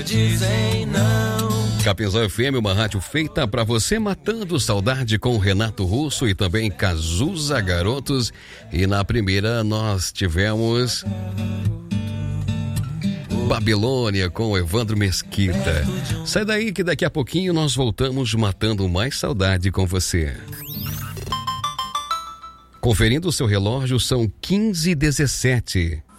Dizem não. Capinzão FM, uma rádio feita pra você, matando saudade com Renato Russo e também Cazuza Garotos. E na primeira nós tivemos Babilônia com Evandro Mesquita. Sai daí que daqui a pouquinho nós voltamos matando mais saudade com você. Conferindo o seu relógio, são 15h17.